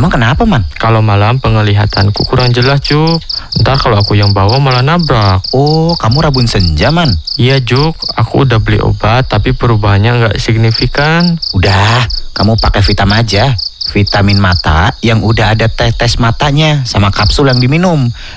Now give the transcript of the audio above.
Emang kenapa, Man? Kalau malam penglihatanku kurang jelas, Juk. Ntar kalau aku yang bawa malah nabrak. Oh, kamu rabun senja, Man? Iya, Juk. Aku udah beli obat, tapi perubahannya nggak signifikan. Udah, kamu pakai vitamin aja. Vitamin mata yang udah ada tetes matanya sama kapsul yang diminum.